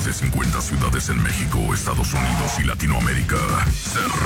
de 50 ciudades en México, Estados Unidos y Latinoamérica se